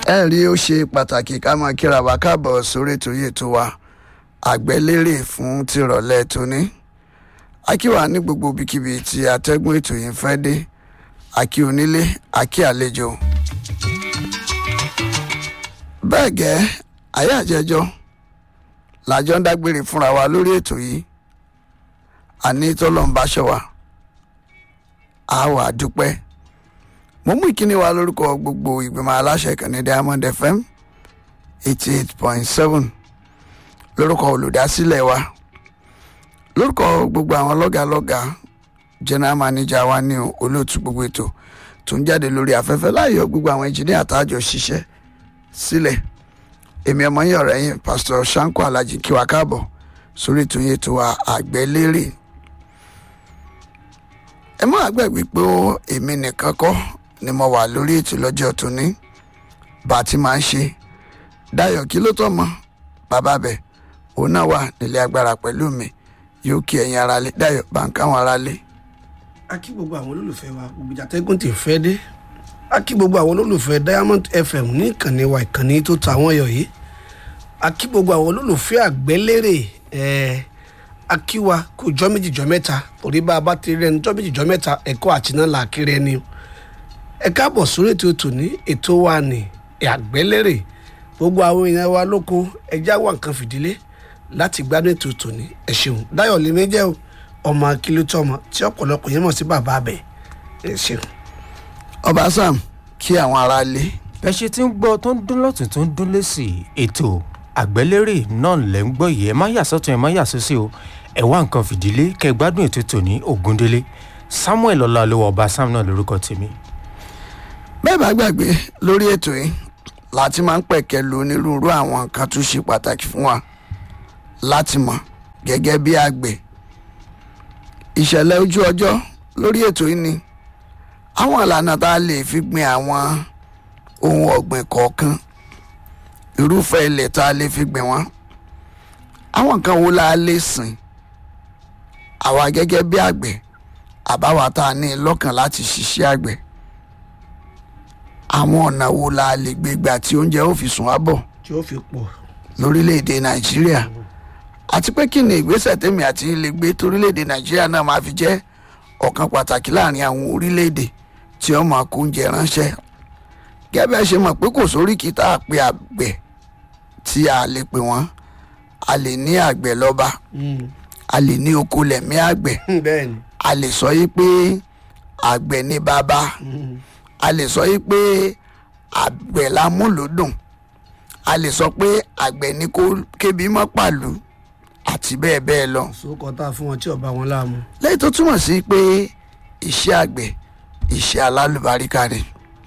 ẹ rí ó ṣe pàtàkì ká máa kíra wa káàbọ̀ sórí ètò yìí tó wa àgbẹ̀lérè fún tìrọ̀lẹ́ tóní. Akíwà ní gbogbo ibikíbi tí atẹ́gùn ètò yìí fẹ́ dé, akí onílé, akí àlejò. Bẹ́ẹ̀ gẹ́ ayé àjẹjọ́ làjọ ń dágbére fúnra wa lórí ètò yìí. Àní tọ́lọ́mbáṣọ́ wa a wà dúpẹ́. Mo mú ìkíni wa lórúkọ gbogbo ìgbìmọ̀ aláṣẹ ìkànnì Diamond FM 88.7, lórúkọ olùdásílẹ̀ wa, lórúkọ gbogbo àwọn lọ́gàlọ́gà, general manager wa ní olóòtú gbogbo ètò tó ń jáde lórí afẹ́fẹ́, láyọ̀ gbogbo àwọn engineer àtàjọ ṣiṣẹ́ sílẹ̀. Èmi ọmọ yín ọ̀rẹ́ yín Pastor Shanko Alhaji kí wa káàbọ̀ sórí ètò yẹn tó wa àgbẹ̀lérè. Ẹ má gbàgbé pé èmi nìkan kọ́ ni mo wà lórí ètò lọ́jọ́ tóní bá ti máa ń ṣe. Dayọ̀ kí ló tọ́ mọ́ bàbá bẹ̀ òun náà wà nílé agbára pẹ̀lú mi, yóò kí ẹ̀yin ara lé. Dayọ̀ bá ń káwọn ara lé. A kí gbogbo àwọn olólùfẹ́ wa, gbogbo ìjàtẹ́gùn ti fẹ́ dé. A kí gbogbo àwọn olólùfẹ́ Diamond FM ní ìkànnì wa, ìkànnì tó ta àwọn ẹyọ yìí. A kí gbogbo àwọn olólùfẹ́ àgbẹ̀lérè a kí wa kó jọ́ méjì jọ́ mẹ́ta, torí bá a bá ti rẹ́ni jọ́ méjì jọ́ mẹ́ta ẹ̀kọ́ àtiná là á kiri ẹni. Ẹ káàbọ̀ sórí ètò tòní, ètò wa ní àgbẹ̀lérè. Gbogbo àwọn èèyàn wa lóko ẹjẹ́ àwọn nǹkan fìdílé láti gbádùn ètò tòní. Ẹ ṣeun. Dáyọ̀ lè méjẹ́ o, ọmọ akílótọ́mọ tí ọ̀pọ̀lọpọ̀ yẹn mọ̀ sí bàbá abẹ. Ẹ ṣeun. Ọba Sam kí àwọn ará lé. Ẹ ṣe tí ń gbọ́ tó ń dún lọ́tún tó ń dún lésì, ètò àgbẹ̀lérè náà lẹ́ ń gbọ́ yìí. Ẹ má yà sọ́tún, ẹ má yà sósì o. Ẹ wá nǹkan fìdílé kẹ́ gbádùn ètò tòní. Ògúndélé Samuel Ọláolúwa Ọba Sam náà lórúkọ tèmi. Bẹ́ẹ̀ bá gbàgbé lórí ètò yìí láti máa ń pẹ̀kẹ́ lu onírúurú àwọn nǹkan tó ṣe pàtàkì fún wa láti mọ̀ gẹ́gẹ́ bí àgbẹ̀. Ìṣẹ̀lẹ̀ ojú ọjọ́ lórí ètò yìí ni àwọn ìlànà tá a lè fi gbin àwọn ohun ọ̀gbìn kọ̀ọ̀kan, irúfẹ́ ilẹ̀ tá a lè fi gbìn wọ́n, àwọn nǹkan wo la lè sìn àwa gẹ́gẹ́ bí àgbẹ̀ àbáwá tá a ní lọ́kàn láti ṣiṣẹ́ àgbẹ̀. Àwọn ọ̀nà wo la lè gbé gbà tí oúnjẹ ó fi sùn wá bọ̀ Tí ó fi pọ̀. lórílẹ̀‐èdè Nàìjíríà, àti pé kí ni ìgbésẹ̀ tèmi àti yín lè gbé torílẹ̀‐èdè Nàìjíríà náà máa fi jẹ́ ọ̀kan pàtàkì láàrin àwọn orílẹ̀‐èdè tí ó máa kó oúnjẹ ránṣẹ́. Gẹ́gẹ́ bí ẹ ṣe mọ̀ pé kò sóríkì tá a pe àgbẹ̀ tí a lè pè wọ́n. A lè ní àgbẹ̀ lọ́ba, a lè ní oko lẹ̀mí àgbẹ̀, Bẹ́ẹ̀ni. a lè sọ yí pé àgbẹ̀ ní bàbá, a lè sọ yí pé àgbẹ̀ lámúlòdùn, a lè sọ pé àgbẹ̀ ní kó kébi mọ́ pàlú àti bẹ́ẹ̀ bẹ́ẹ̀ lọ. Sókò tá a fún wọn tí ọba wọn láàmú. Lẹ́yìn tó túmọ̀ sí pé iṣẹ́ àgbẹ̀ iṣẹ́ alálùbáríkà ni.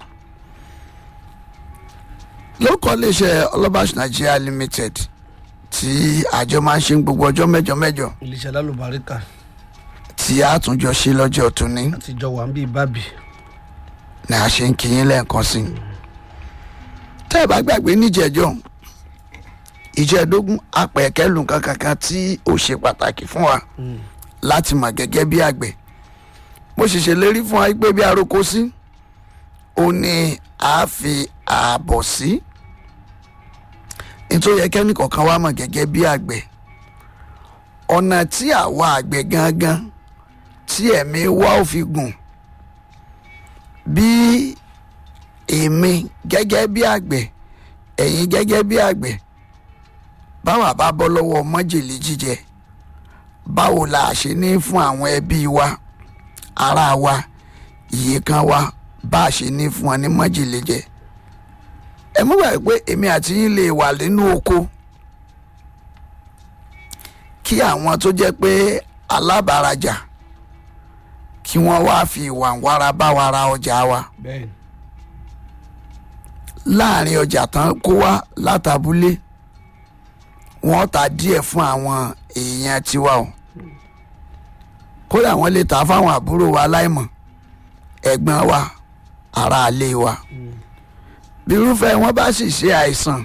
Lórúkọ iléeṣẹ́ Ọlọ́bàṣ Nigeria Limited tí àjọ máa ń ṣe gbogbo ọjọ́ mẹ́jọ mẹ́jọ Iléeṣẹ́ alálùbáríkà tí a tún jọ ṣe lọ́jọ́ tóní àtijọ́ wà ń bí bábì. ni a ṣe ń kí yín lẹ́ẹ̀kan sí i. Tẹ́ ẹ bá gbàgbé níjẹ̀jọ́ ìjẹ́dógún apẹ̀kẹ́lù kankan tí ó ṣe pàtàkì fún wa láti mọ̀ gẹ́gẹ́ bí àgbẹ̀. Mo sì ṣèlérí fún wa pé bí aróko sí ó ní a fi ààbọ̀ sí. Nítorí yẹ kẹ́ni kọ̀ọ̀kan wá mọ̀ gẹ́gẹ́ bí àgbẹ̀, ọ̀nà tí àwa àgbẹ̀ gangan tí ẹ̀mí wa ò fi gùn. Bí èmi gẹ́gẹ́ bí àgbẹ̀, ẹ̀yin gẹ́gẹ́ bí àgbẹ̀, báwa bá bọ́ lọ́wọ́ májèlé jíjẹ, báwo la ṣe ní fún àwọn ẹbí wa, ará wa, ìyekan wa, bá a ṣe ní fún wọn ní májèlé jẹ. Ẹ mú gbàgbé pé èmi àti yín lè wà nínú oko kí àwọn tó jẹ́ pé alábàárajà kí wọ́n wá fi ìwà wára bá wa ra ọjà wa. Bẹ́ẹ̀ni. Láàrin ọjà tán kó wá látàbúlé, wọ́n ta díẹ̀ fún àwọn èèyàn tiwa o. Kódà wọ́n lè ta fáwọn àbúrò wa láìmọ̀, ẹ̀gbọ́n wa, ará ilé wa. Bí irúfẹ́ wọn bá sì ṣe àìsàn,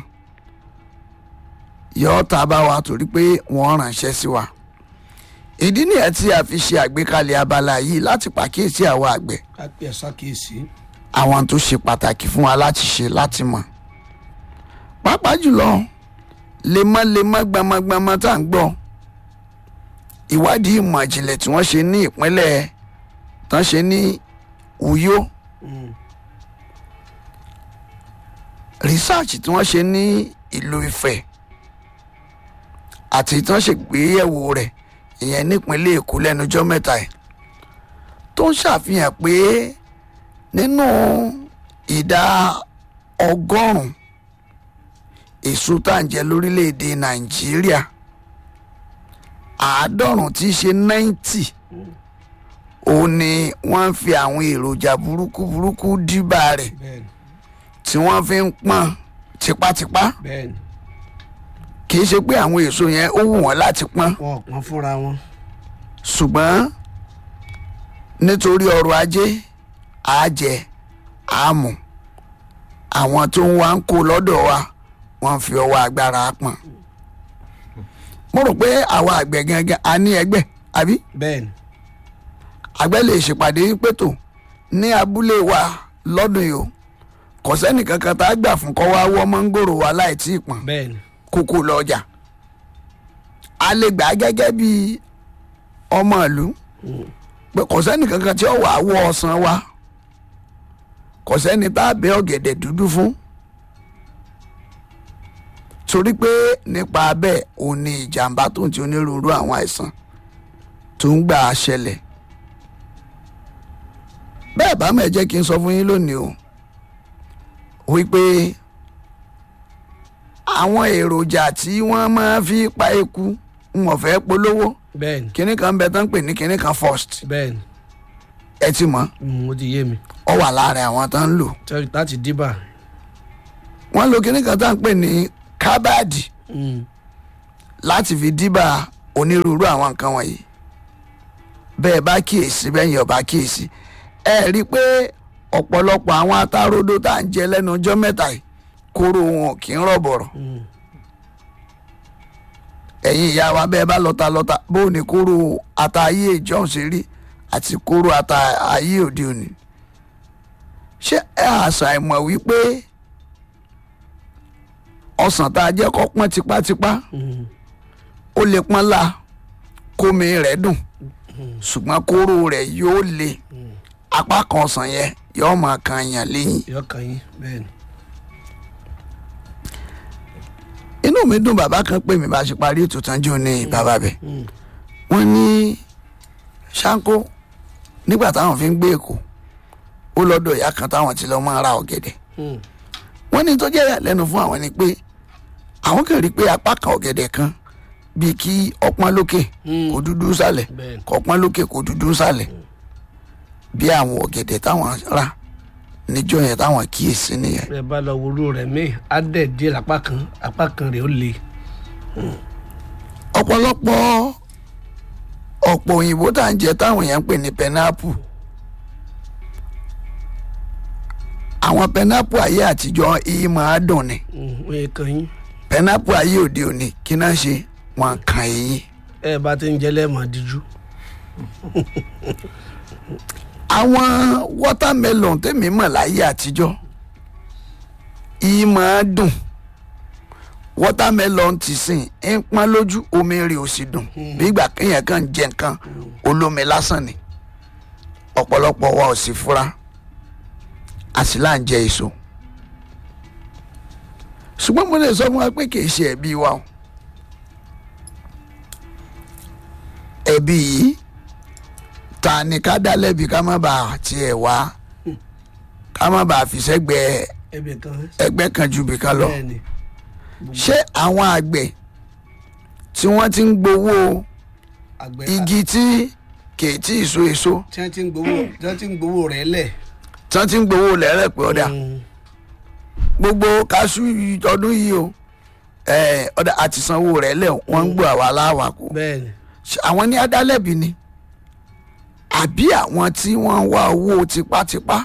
yóò ta bá wa torí pé wọ́n ránṣẹ́ sí wa. Ìdí nìyẹn tí a fi ṣe àgbékalẹ̀ abala yìí láti pàkíyèsí àwọn àgbẹ̀ Ká pè ẹ́ sákèésí. àwọn tó ṣe pàtàkì fún wa láti ṣe láti mọ̀ pàápàá jùlọ lemọ́lemọ́ gbamagbama tá à ń gbọ́ ìwádìí ìmọ̀ ìjìnlẹ̀ tí wọ́n ṣe ní ìpínlẹ̀ tán ṣe ní Uyo research tí wọ́n ṣe ní ìlú Ifẹ̀ àti tí wọ́n ṣe gbéyẹ̀wò rẹ̀ ìyẹn nípínlẹ̀ Èkó lẹ́nujọ́ mẹ́ta ẹ̀ tó ń ṣàfihàn pé nínú ìdá 100 èso tá à ń jẹ lórílẹ̀‐èdè Nàìjíríà 90 tí í ṣe 90 òun ni wọ́n fi àwọn èròjà burúkú dìbà rẹ̀ tí wọ́n fi ń pọ́n tipátipá kì í ṣe pé àwọn èso yẹn ó wù wọ́n láti pọ́n wọn pọ́n fúnra wọn ṣùgbọ́n nítorí ọrọ̀ ajé àjẹ àmù àwọn tó ń wá ń kó lọ́dọ̀ wa wọ́n fi ọwọ́ agbára pọ́n mo rò pé àwa àgbẹ̀ gangan a ní ẹgbẹ́ àbí bẹ́ẹ̀ni àgbẹ̀ lè ṣèpàdé pẹ̀tò ní abúlé wa lọ́dún yìí o kò sẹ́nì kankan tá a gbà fún kọ́ wá wọ́ mọ́ngòrò wa láì tí ì pọ́n bẹ́ẹ̀ni kókó lọ́jà a lè gbà á gẹ́gẹ́ bí ọmọ ìlú pé kò sẹ́nì kankan tí ó wà á wọ́ ọsàn wa kò sẹ́ni tá a bẹ́ ọ̀gẹ̀dẹ̀ dúdú fún torí pé nípa bẹ́ẹ̀ ò ní ìjàmbá tó ń ti onírúurú àwọn àìsàn tó ń gbà á ṣẹlẹ̀ bẹ́ẹ̀ bá mẹ́ jẹ́ kí n sọ fún yín lónìí o wípé àwọn èròjà tí wọ́n máa fi pa eku wọn fẹ́ polówó bẹ́ẹ̀ni kinní kan bẹ tán pè ní kinní kan first bẹ́ẹ̀ni ẹ ti mọ̀ ó ti yé mi ọ wà láàrin àwọn tán ń lò láti dìbà wọ́n lo kinní kan tán pè ní kábàdì láti fi dìbà onírúurú àwọn nǹkan wọ̀nyí bẹ́ẹ̀ bá kíyèsí bẹ́yìn ọba kíyèsí ẹ rí i pé ọ̀pọ̀lọpọ̀ àwọn atarodo tá à ń jẹ lẹ́nu ọjọ́ mẹ́ta yìí kóró wọn kì í rọ̀bọ̀rọ̀ ẹ̀yin ìyá wa bẹ́ẹ̀ bá lọ́ta bó ní kóró ata ayé ìjọ́un ṣe rí àti kóró ata ayé òde òní ṣé ẹ àṣà ìmọ̀ wípé ọsàn tá a jẹ́ kó pọ́n tipátipá ó lè pọ́n la kómi rẹ̀ dùn ṣùgbọ́n kóró rẹ̀ yóò le apá kan ọsàn yẹn yóò máa kan yàn lẹ́yìn. yóò kàn yín bẹ́ẹ̀ni. inú mi dùn bàbá kan pè mí bá a ṣe parí ètò tán jò ní bàbá bẹ̀ wọ́n ní ṣáńkó nígbà táwọn fi ń gbé Èkó ó lọ́dọ̀ ìyá kan táwọn ti lọ́ máa ra ọ̀gẹ̀dẹ̀ wọ́n ní tó jẹ́ ìyàlẹ́nu fún àwọn ni pé àwọn kàn rí pé apá kan ọ̀gẹ̀dẹ̀ kan bíi kí ọpọ́n lókè kó dúdú sálẹ̀ kọ́pọ́n lókè kó dúdú sálẹ̀ bí àwọn ọ̀gẹ̀dẹ̀ táwọn rà níjọ́ yẹn táwọn kíyèsí nìyẹn. ẹ bá lọ wúrú rẹ míì á dẹ̀ díẹ̀ lápá kan rẹ̀ ó le. ọ̀pọ̀lọpọ̀ ọ̀pọ̀ òyìnbó tá à ń jẹ táwọn èèyàn ń pè ní pẹnápù àwọn pẹnápù ayé àtijọ́ iye máa dùn ni pẹnápù ayé òde òní kí náà ṣe wọn kàn eyín. ẹ bá ti ń jẹ lẹ́ẹ̀mọ́ díjú. àwọn watermelon tèmi mọ̀ láyé àtijọ́ iye máa dùn watermelon ti sìn ń pọ́n lójú omi rẹ̀ ò sì dùn bí ìgbà kéèyàn kàn jẹ nǹkan olómi lásán ni ọ̀pọ̀lọpọ̀ wa ò sì fura a sì là ń jẹ èso ṣùgbọ́n mo lè sọ fún wa pé kì í ṣe ẹ̀bi wa o ẹ̀bi yìí ta ni ká dá lẹ́bi ká má bàa tiẹ̀ wá ká má bàa fi sẹ́gbẹ̀ẹ́ ẹgbẹ́ kan ju bìkan lọ ṣé àwọn àgbẹ̀ tí wọ́n ti ń gbowó igi tí kì í tí ì so èso tí wọ́n ti ń gbowó rẹ̀ lẹ̀ tí wọ́n ti ń gbowó lẹ́rẹ̀ pé ọ̀dà gbogbo kaṣú ọdún yìí o ọ̀dà àti sanwó rẹ̀ lẹ̀ wọ́n ń gbọ́ àwa láwà kú àwọn ní adálẹ́bi ni àbí àwọn tí wọ́n wá owó tipátipá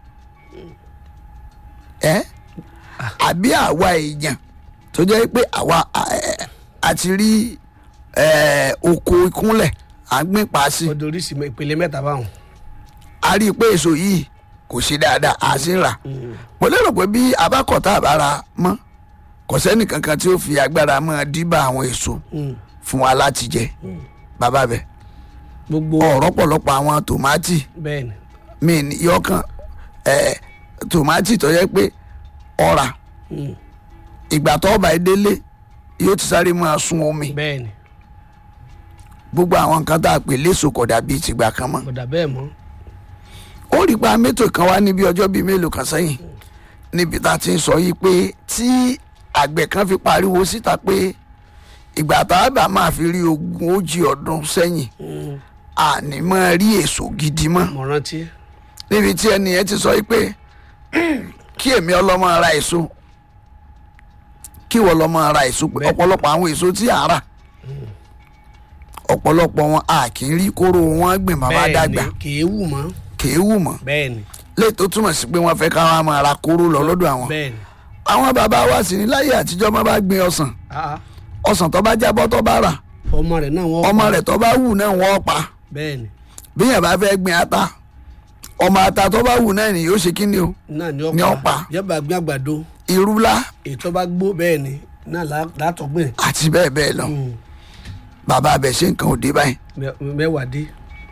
àbí àwa èèyàn tó jẹ́ pé àwa àti rí oko ìkúnlẹ̀ à ń gbìn pa sí. ọdún oríṣi ìpele mẹ́ta báwọn. a rí i pé èso yìí kò ṣe dáadáa a sì ń rà mo lérò pé bí abákọ̀tà àbára mọ́ kò sẹ́ni kankan tí ó fi agbára máa díbà àwọn èso fún wa láti jẹ bàbá bẹ̀ gbogbo ọ̀rọ̀ pọ̀lọpọ̀ àwọn tòmátì bẹ́ẹ̀ ni mi ní yọkàn tòmátì tó yẹ pé ọ̀rà ìgbà tó ọba ìdélé yóò ti sáré máa sun omi bẹ́ẹ̀ ni gbogbo àwọn nǹkan tá a pè léso kò dàbí tìgbà kan mọ́ kódà bẹ́ẹ̀ mọ́ ó rí pa mẹ́tò kan wá níbi ọjọ́ bíi mélòó kan sẹ́yìn níbi tá a ti ń sọ yìí pé tí àgbẹ̀ kan fi pariwo síta pé ìgbà tá a bá máa fi rí 40 ọdún sẹ́yìn àní máa rí èso gidi mọ́ mo rántí níbi tí ẹni yẹn ti sọ yìí pé kí èmi ọlọ́mọ ara èso kí wọ́n lọ́mọ ara èso pé ọ̀pọ̀lọpọ̀ àwọn èso tí a rà ọ̀pọ̀lọpọ̀ wọn a kì í rí kóró wọn gbìn bàbá dàgbà bẹ́ẹ̀ ni kì í wù mọ́ kì í wù mọ́ bẹ́ẹ̀ ni lè tó túmọ̀ sí pé wọ́n fẹ́ káwọn máa ra kóró lọ lọ́dọ̀ àwọn bẹ́ẹ̀ ni àwọn bàbá wa sì ní láyé àtijọ́ máa bá gbin ọsàn ọsàn tó bá jábọ́ tó bá rà ọmọ rẹ̀ náà wọ́n ọmọ rẹ̀ tó bá wù náà wọ́n pa bẹ́ẹ̀ ni bí yẹn bá fẹ́ gbin ata ọmọ ata tó bá wù náà ni yóò ṣe kí ni o náà ni ni ó ó pa pa yọba gbin àgbàdo irúlá ètò bá gbó bẹ́ẹ̀ ni náà látọ̀gbìn àti bẹ́ẹ̀ bẹ́ẹ̀ lọ bàbá abẹ ṣe nǹkan òde báyìí mẹ́wàá dé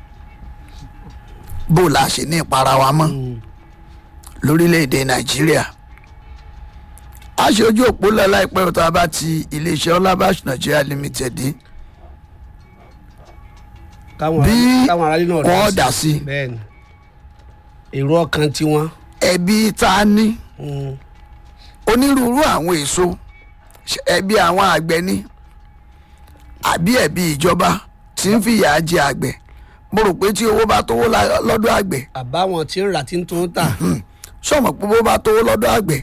bó la ṣe ní ìpara wa mọ́ lórílẹ̀‐èdè nàìjíríà aṣojú òpó lọ láìpẹ́ ọ̀tá bá ti iléeṣẹ́ Ọlábàṣ Nigeria Limited dín bí káwọn aráàlú náà wọ́n dà sí bẹ́ẹ̀ ni èrò ọkàn tiwọn ẹbí ta ní onírúurú àwọn èso ẹbí àwọn àgbẹ̀ ní àbí ẹbí ìjọba tí ń fìyà jẹ àgbẹ̀ mo rò pé tí owó bá tówó lọ́dọ̀ àgbẹ̀ àbáwọn tí ń rà tí ń tún tà sọmọ pé owó bá tówó lọ́dọ̀ àgbẹ̀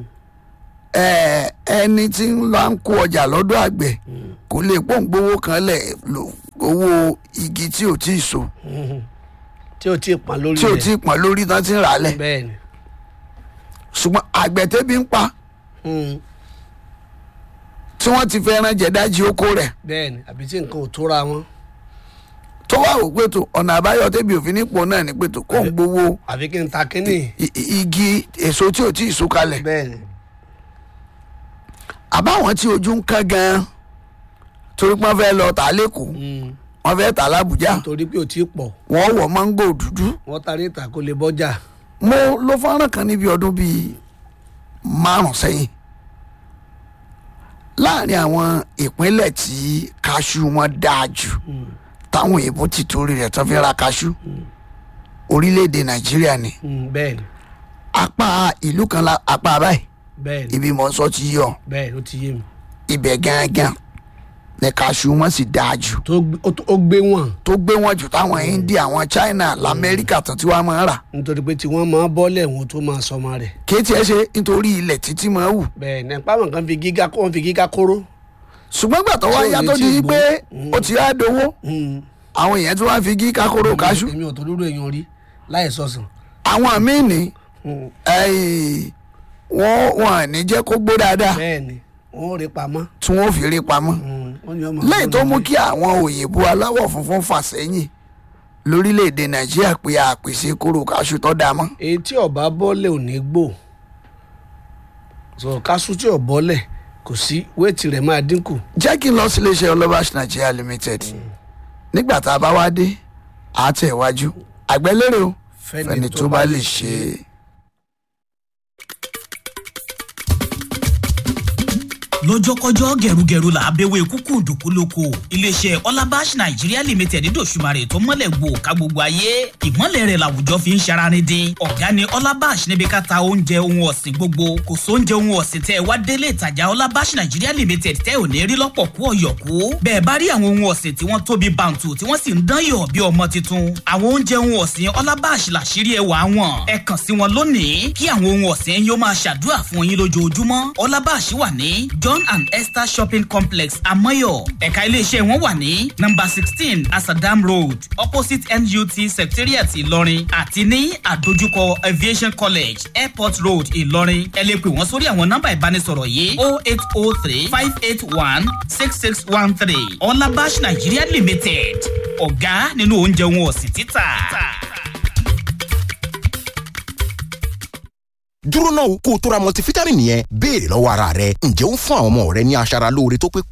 ẹni tí ń lọ ń kó ọjà lọ́dọ̀ àgbẹ̀ kò lè pòǹgbówó kan lẹ̀ owó igi tí ò tí ì so tí ò tí ì pọn lórí tí ò tí ì pọn lórí tán ti ń rà lẹ̀ bẹ́ẹ̀ ni ṣùgbọ́n àgbẹ̀ tẹ́bí ń pa tí wọ́n ti fẹ́ rán jẹ̀dájì oko rẹ̀ bẹ́ẹ̀ ni àbí tí nǹkan ò tóra wọn tó wà wò pé tó ọ̀nà àbáyọ tẹ́bi òfin nípò náà ni pé tó kó ń gbowó àbí kí n ta kínní igi èso tí ò tí ì so kalẹ̀ bẹ́ẹ̀ ni àbáwọn tí ojú ń kán gan-an torí pé wọ́n fẹ́ lọ tà lẹ́kọ̀ọ́ wọ́n fẹ́ tà lábùjá nítorí pé ò tí ì pọ̀ wọ́n wọ̀ máńgò dúdú wọ́n tarí ìta kó lè bọ́jà mo ló fọ́nrán kan níbi ọdún bíi 5 sẹ́yìn láàrin àwọn ìpínlẹ̀ tí kaṣú wọn dáa jù táwọn òyìnbó ti torí rẹ̀ tán fi ra kaṣú orílẹ̀-èdè nàìjíríà ni bẹ́ẹ̀ ni apá ìlú kan apá báyìí bẹ́ẹ̀ ni ibi mọ̀ sọ ti yọ bẹ́ẹ̀ ló ti yé mi ibẹ̀ gángan ní kaṣú wọn sì dáa jù ó gbé wọn tó gbé wọn jù táwọn India àwọn China lamẹ́ríkà tán tí wọ́n máa ń rà nítorí pé tí wọ́n máa bọ́lẹ̀ wọn tó máa sọmọ rẹ̀ kéétì ẹ ṣe nítorí ilẹ̀ títí máa wù bẹ́ẹ̀ ni páwọn kan fi gíga kóró ṣùgbọ́n gbà tó wá yá tó di pé ó ti á dowó àwọn èèyàn tí wọ́n fi gíga kóró kaṣú èmi ò tó lórí èèyàn rí láì sọ̀sán àwọn míì ní wọ́n ní jẹ́ kó gbó dáadáa bẹ́ẹ̀ ni wọ́n rí pamọ́ tí wọ́n fi rí pamọ́ lẹ́yìn tó mú kí àwọn òyìnbó aláwọ̀ funfun fà sẹ́yìn lórílẹ̀‐èdè nàìjíríà pé àpèsè kóró kaṣú tó dáa mọ́. èyí tí ọba bọ́lẹ̀ ò ní gbò sọ kaṣú tí ò bọ́lẹ̀ kò sí wéètì rẹ̀ máa dínkù. jẹ́ kí n lọ sí iléeṣẹ́ Ọlábàṣ Nigeria Limited nígbà tá a bá wá dé àtẹ̀wájú àgbẹ̀lérè o fẹ́ni tó bá lè ṣe é. lọ́jọ́kọ́jọ́ gẹ̀rúgẹ̀rú là á bẹ̀wẹ̀ kúkú dùkú lóko iléeṣẹ́ Ọlábàṣ Nigeria Limited dòṣùmarè tó mọ́lẹ̀ gbò ká gbogbo ayé ìmọ́lẹ̀ rẹ̀ làwùjọ fi ń ṣararin dín ọ̀gá ni Ọlábàṣ níbi ká ta oúnjẹ ohun ọ̀sìn gbogbo kò sóúnjẹ ohun ọ̀sìn tẹ́ ẹ wá délé ìtajà Ọlábàṣ Nigeria Limited tẹ́ ò ní rí lọ́pọ̀ kú ọ̀yọ̀kú bẹ́ẹ̀ bá rí àwọn ohun ọ̀sìn tí wọ́n tóbi bàǹtù tí wọ́n sì ń dán yọ̀ bí ọmọ tuntun àwọn oúnjẹ ohun ọ̀sìn Ọlábàṣ làṣírí ẹwà wọn ẹ kàn sí wọn lónìí kí àwọn ohun ọ̀sìn yóò máa ṣàdúrà fún yín lójoojúmọ́ Ọlábàṣ wà ní John and Esther Shopping Complex Amoyo ẹ̀ka iléeṣẹ́ wọn wà ní number 16 Asadam Road opposite NUT Secretariat Ìlọrin àti ní àdójúkọ Aviation College Airport Road Ìlọrin ẹ lè pè wọ́n sórí àwọn nọ́mbà ìbánisọ̀rọ̀ yìí 0803 581 6613 Ọlábàṣ Nigeria Limited ọ̀gá nínú oúnjẹ wọn ọ̀sìn títà. dúró náà kó o tó ra multivitamin yẹn béèrè lọ́wọ́ ara rẹ ǹjẹ́ ó ń fún àwọn ọmọ rẹ ní aṣaralóore tó pé